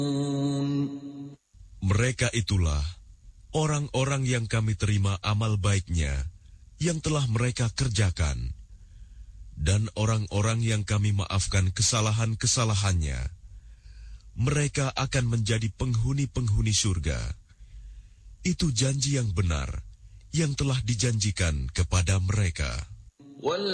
Mereka itulah orang-orang yang kami terima amal baiknya yang telah mereka kerjakan, dan orang-orang yang kami maafkan kesalahan-kesalahannya. Mereka akan menjadi penghuni-penghuni surga. Itu janji yang benar yang telah dijanjikan kepada mereka.